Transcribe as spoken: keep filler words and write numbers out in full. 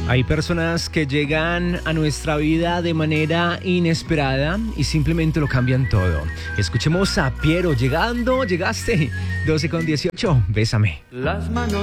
Hay personas que llegan a nuestra vida de manera inesperada y simplemente lo cambian todo. Escuchemos a Piero llegando, llegaste, doce con dieciocho, bésame. Las manos